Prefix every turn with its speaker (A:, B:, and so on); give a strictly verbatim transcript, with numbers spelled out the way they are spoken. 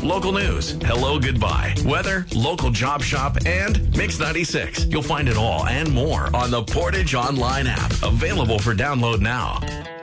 A: local news, hello goodbye, weather, local job shop, and Mix ninety-six. You'll find it all and more on the Portage Online app, available for download now.